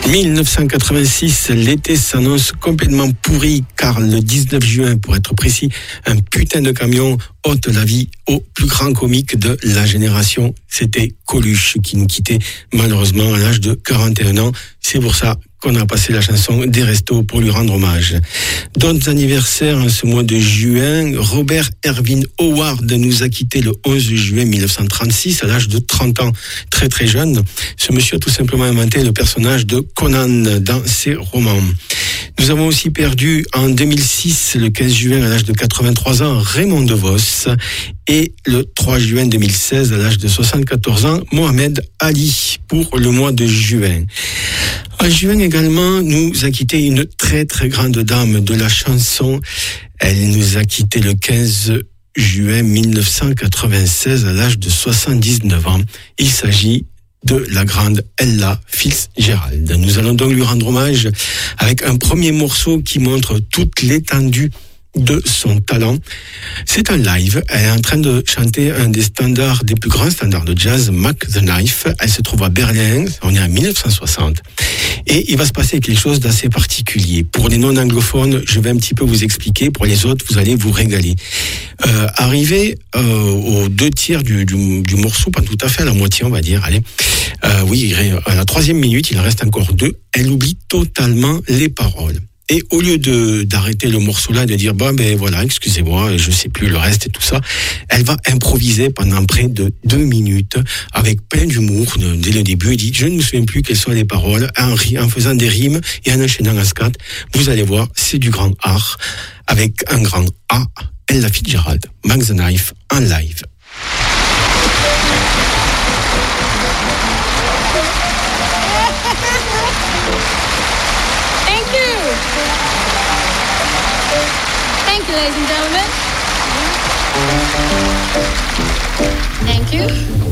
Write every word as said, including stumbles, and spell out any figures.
dix-neuf cent quatre-vingt-six, l'été s'annonce complètement pourri car le dix-neuf juin, pour être précis, un putain de camion ôte la vie au plus grand comique de la génération. C'était Coluche qui nous quittait malheureusement à l'âge de quarante et un ans. C'est pour ça qu'on a passé la chanson des restos pour lui rendre hommage. D'autres anniversaires en ce mois de juin, Robert Ervin Howard nous a quitté le onze juin mille neuf cent trente-six à l'âge de trente ans, très très jeune. Ce monsieur a tout simplement inventé le personnage de Conan dans ses romans. Nous avons aussi perdu en deux mille six, le quinze juin à l'âge de quatre-vingt-trois ans, Raymond DeVos, et le trois juin deux mille seize à l'âge de soixante-quatorze ans, Mohamed Ali pour le mois de juin. En juin également, nous a quitté une très très grande dame de la chanson. Elle nous a quitté le quinze juin mille neuf cent quatre-vingt-seize à l'âge de soixante-dix-neuf ans. Il s'agit de la grande Ella Fitzgerald. Nous allons donc lui rendre hommage avec un premier morceau qui montre toute l'étendue de son talent. C'est un live. Elle est en train de chanter un des standards, des plus grands standards de jazz, Mac the Knife. Elle se trouve à Berlin. On est en mille neuf cent soixante. Et il va se passer quelque chose d'assez particulier. Pour les non-anglophones, je vais un petit peu vous expliquer. Pour les autres, vous allez vous régaler. Euh, arrivé euh, aux deux tiers du, du, du morceau, pas tout à fait, à la moitié, on va dire. Allez. Euh, oui, à la troisième minute, il en reste encore deux. Elle oublie totalement les paroles. Et au lieu de d'arrêter le morceau-là, de dire bon ben voilà, excusez-moi, je sais plus le reste et tout ça, elle va improviser pendant près de deux minutes avec plein d'humour. Dès le début, elle dit je ne me souviens plus quelles sont les paroles, en, en faisant des rimes et en enchaînant à scat. Vous allez voir, c'est du grand art avec un grand A. Ella Fitzgerald, Mac the Knife en live. Thank you, ladies and gentlemen. Thank you.